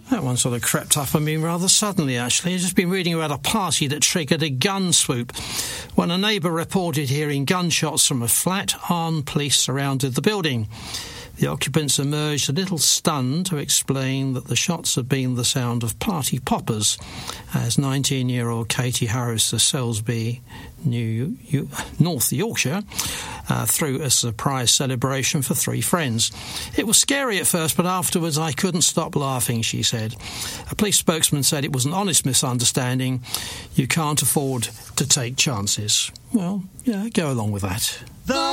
That one sort of crept up on me rather suddenly, actually. I've just been reading about a party that triggered a gun swoop. When a neighbour reported hearing gunshots from a flat, armed police surrounded the building. The occupants emerged a little stunned to explain that the shots had been the sound of party poppers, as 19-year-old Katie Harris of Selsby, North Yorkshire, threw a surprise celebration for 3 friends. It was scary at first, but afterwards I couldn't stop laughing, she said. A police spokesman said it was an honest misunderstanding. You can't afford to take chances. Well, yeah, go along with that.